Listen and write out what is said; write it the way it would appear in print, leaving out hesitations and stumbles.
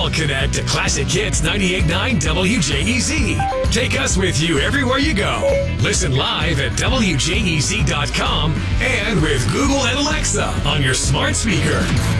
all connect to Classic Hits 98.9 WJEZ. Take us with you everywhere you go. Listen live at WJEZ.com and with Google and Alexa on your smart speaker.